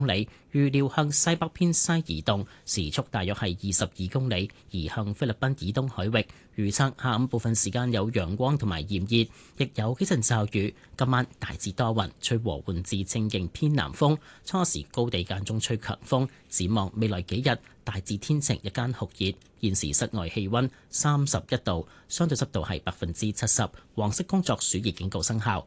里，預料向西北偏西移動，時速大約係22公里，移向菲律賓以東海域。預測下午部分時間有陽光同埋炎熱，亦有幾陣驟雨。今晚大致多雲，吹和緩至清勁偏南風，初時高地間中吹強風。展望未來幾日，大致天晴，日間酷熱。現時室外氣溫31度，相對濕度係70%。黃色工作暑熱警告生效。